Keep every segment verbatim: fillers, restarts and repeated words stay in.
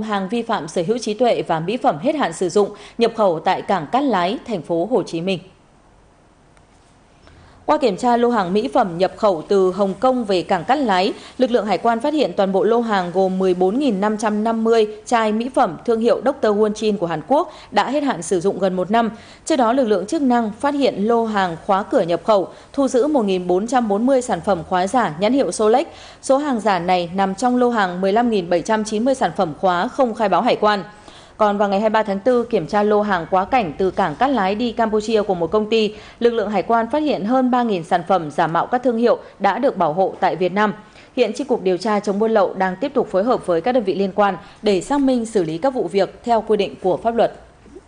gồm hàng vi phạm sở hữu trí tuệ và mỹ phẩm hết hạn sử dụng nhập khẩu tại cảng Cát Lái, thành phố Hồ Chí Minh. Qua kiểm tra lô hàng mỹ phẩm nhập khẩu từ Hồng Kông về cảng Cát Lái, lực lượng hải quan phát hiện toàn bộ lô hàng gồm mười bốn nghìn năm trăm năm mươi chai mỹ phẩm thương hiệu doctor Wonjin của Hàn Quốc đã hết hạn sử dụng gần một năm. Trước đó, lực lượng chức năng phát hiện lô hàng khóa cửa nhập khẩu, thu giữ một nghìn bốn trăm bốn mươi sản phẩm khóa giả nhãn hiệu Solex. Số hàng giả này nằm trong lô hàng mười lăm nghìn bảy trăm chín mươi sản phẩm khóa không khai báo hải quan. Còn vào ngày hai mươi ba tháng tư, kiểm tra lô hàng quá cảnh từ cảng Cát Lái đi Campuchia của một công ty, lực lượng hải quan phát hiện hơn ba nghìn sản phẩm giả mạo các thương hiệu đã được bảo hộ tại Việt Nam. Hiện Chi cục điều tra chống buôn lậu đang tiếp tục phối hợp với các đơn vị liên quan để xác minh xử lý các vụ việc theo quy định của pháp luật.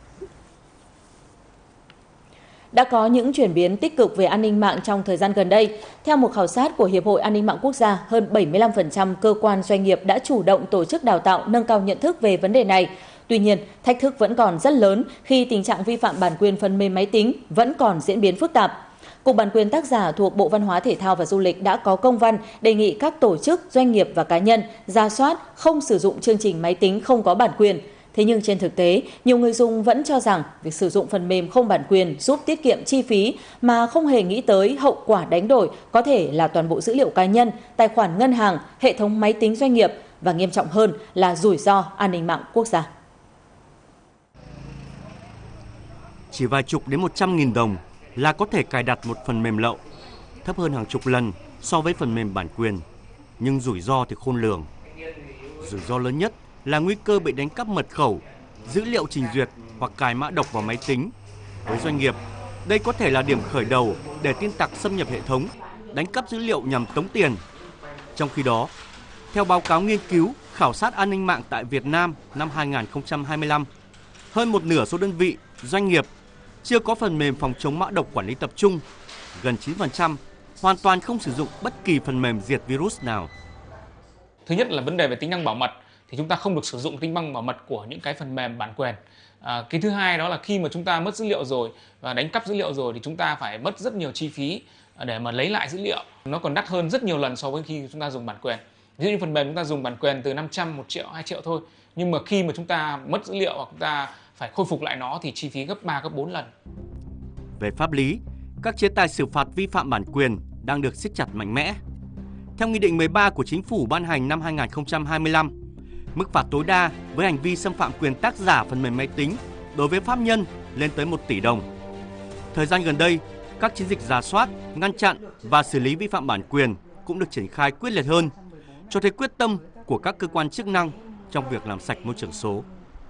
Đã có những chuyển biến tích cực về an ninh mạng trong thời gian gần đây. Theo một khảo sát của Hiệp hội An ninh mạng quốc gia, hơn bảy mươi lăm phần trăm cơ quan doanh nghiệp đã chủ động tổ chức đào tạo nâng cao nhận thức về vấn đề này. Tuy nhiên, thách thức vẫn còn rất lớn khi tình trạng vi phạm bản quyền phần mềm máy tính vẫn còn diễn biến phức tạp. Cục Bản quyền tác giả thuộc Bộ Văn hóa Thể thao và Du lịch đã có công văn đề nghị các tổ chức, doanh nghiệp và cá nhân rà soát không sử dụng chương trình máy tính không có bản quyền. Thế nhưng trên thực tế, nhiều người dùng vẫn cho rằng việc sử dụng phần mềm không bản quyền giúp tiết kiệm chi phí mà không hề nghĩ tới hậu quả đánh đổi có thể là toàn bộ dữ liệu cá nhân, tài khoản ngân hàng, hệ thống máy tính doanh nghiệp và nghiêm trọng hơn là rủi ro an ninh mạng quốc gia. Chỉ vài chục đến một trăm nghìn đồng là có thể cài đặt một phần mềm lậu, thấp hơn hàng chục lần so với phần mềm bản quyền, nhưng rủi ro thì khôn lường. Rủi ro lớn nhất là nguy cơ bị đánh cắp mật khẩu, dữ liệu trình duyệt hoặc cài mã độc vào máy tính. Với doanh nghiệp, đây có thể là điểm khởi đầu để tin tặc xâm nhập hệ thống, đánh cắp dữ liệu nhằm tống tiền. Trong khi đó, theo báo cáo nghiên cứu khảo sát an ninh mạng tại Việt Nam năm hai nghìn không trăm hai mươi lăm, hơn một nửa số đơn vị, doanh nghiệp chưa có phần mềm phòng chống mã độc quản lý tập trung, gần chín phần trăm hoàn toàn không sử dụng bất kỳ phần mềm diệt virus nào. Thứ nhất là vấn đề về tính năng bảo mật, thì chúng ta không được sử dụng tính năng bảo mật của những cái phần mềm bản quyền. À, cái thứ hai đó là khi mà chúng ta mất dữ liệu rồi và đánh cắp dữ liệu rồi thì chúng ta phải mất rất nhiều chi phí để mà lấy lại dữ liệu. Nó còn đắt hơn rất nhiều lần so với khi chúng ta dùng bản quyền. Ví dụ như phần mềm chúng ta dùng bản quyền từ năm trăm, một triệu, hai triệu thôi. Nhưng mà khi mà chúng ta mất dữ liệu hoặc chúng ta phải khôi phục lại nó thì chi phí gấp ba, gấp bốn lần. Về pháp lý, các chế tài xử phạt vi phạm bản quyền đang được siết chặt mạnh mẽ. Theo Nghị định mười ba của Chính phủ ban hành năm hai nghìn không trăm hai mươi lăm, mức phạt tối đa với hành vi xâm phạm quyền tác giả phần mềm máy tính đối với pháp nhân lên tới một tỷ đồng. Thời gian gần đây, các chiến dịch rà soát, ngăn chặn và xử lý vi phạm bản quyền cũng được triển khai quyết liệt hơn, cho thấy quyết tâm của các cơ quan chức năng trong việc làm sạch môi trường số.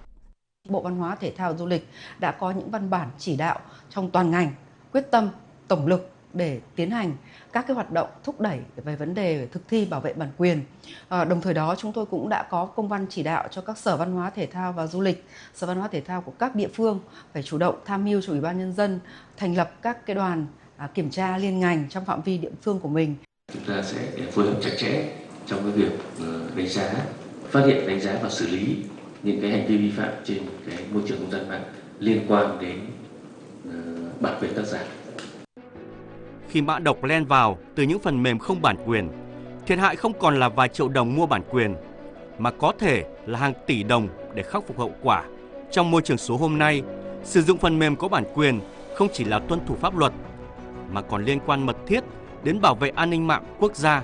Bộ Văn hóa Thể thao Du lịch đã có những văn bản chỉ đạo trong toàn ngành quyết tâm tổng lực để tiến hành các cái hoạt động thúc đẩy về vấn đề thực thi bảo vệ bản quyền. À, đồng thời đó chúng tôi cũng đã có công văn chỉ đạo cho các sở văn hóa thể thao và du lịch, sở văn hóa thể thao của các địa phương phải chủ động tham mưu cho Ủy ban Nhân dân thành lập các cái đoàn à, kiểm tra liên ngành trong phạm vi địa phương của mình. Chúng ta sẽ phối hợp chặt chẽ trong cái việc đánh giá, phát hiện, đánh giá và xử lý những cái hành vi vi phạm trên cái môi trường không gian mạng liên quan đến uh, bản quyền tác giả. Khi mã độc len vào từ những phần mềm không bản quyền, thiệt hại không còn là vài triệu đồng mua bản quyền, mà có thể là hàng tỷ đồng để khắc phục hậu quả. Trong môi trường số hôm nay, sử dụng phần mềm có bản quyền không chỉ là tuân thủ pháp luật, mà còn liên quan mật thiết đến bảo vệ an ninh mạng quốc gia.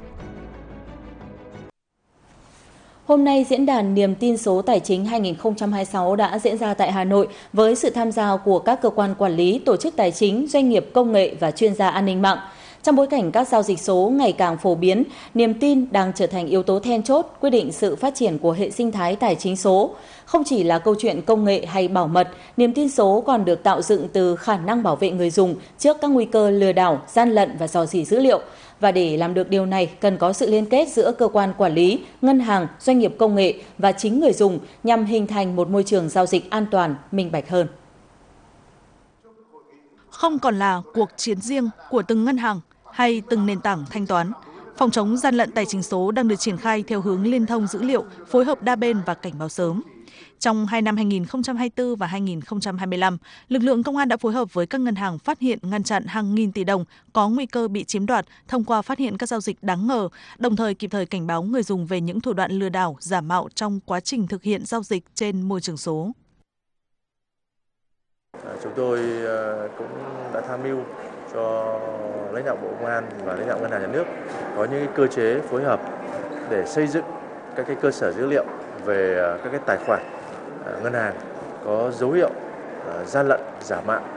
Hôm nay, Diễn đàn Niềm tin số tài chính hai nghìn không trăm hai mươi sáu đã diễn ra tại Hà Nội với sự tham gia của các cơ quan quản lý, tổ chức tài chính, doanh nghiệp công nghệ và chuyên gia an ninh mạng. Trong bối cảnh các giao dịch số ngày càng phổ biến, niềm tin đang trở thành yếu tố then chốt quyết định sự phát triển của hệ sinh thái tài chính số. Không chỉ là câu chuyện công nghệ hay bảo mật, niềm tin số còn được tạo dựng từ khả năng bảo vệ người dùng trước các nguy cơ lừa đảo, gian lận và rò rỉ dữ liệu. Và để làm được điều này, cần có sự liên kết giữa cơ quan quản lý, ngân hàng, doanh nghiệp công nghệ và chính người dùng nhằm hình thành một môi trường giao dịch an toàn, minh bạch hơn. Không còn là cuộc chiến riêng của từng ngân hàng hay từng nền tảng thanh toán. Phòng chống gian lận tài chính số đang được triển khai theo hướng liên thông dữ liệu, phối hợp đa bên và cảnh báo sớm. Trong hai năm hai nghìn không trăm hai mươi tư và hai nghìn không trăm hai mươi lăm, lực lượng công an đã phối hợp với các ngân hàng phát hiện ngăn chặn hàng nghìn tỷ đồng có nguy cơ bị chiếm đoạt thông qua phát hiện các giao dịch đáng ngờ, đồng thời kịp thời cảnh báo người dùng về những thủ đoạn lừa đảo, giả mạo trong quá trình thực hiện giao dịch trên môi trường số. Chúng tôi cũng đã tham mưu cho lãnh đạo Bộ Công an và lãnh đạo Ngân hàng Nhà nước có những cơ chế phối hợp để xây dựng các cái cơ sở dữ liệu về các cái tài khoản ngân hàng có dấu hiệu gian lận, giả mạo